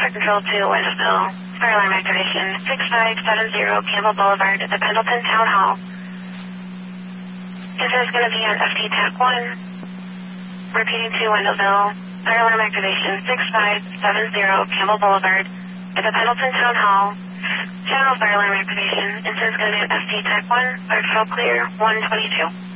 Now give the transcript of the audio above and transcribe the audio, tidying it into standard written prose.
Control to Westville. Fire alarm activation 6570 Campbell Boulevard at the Pendleton Town Hall. Incident is going to be on FT TAC 1. Repeating to Wendellville. Fire alarm activation 6570 Campbell Boulevard at the Pendleton Town Hall. General fire alarm activation. Incident is going to be on FT TAC 1. Fire control clear 122.